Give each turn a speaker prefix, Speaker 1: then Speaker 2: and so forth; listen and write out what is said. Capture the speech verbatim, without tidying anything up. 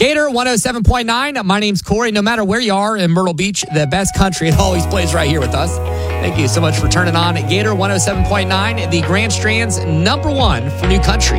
Speaker 1: Gator one oh seven point nine. My name's Corey. No matter where you are in Myrtle Beach, the best country, it always plays right here with us. Thank you so much for turning on Gator one oh seven point nine, the Grand Strand's number one for new country.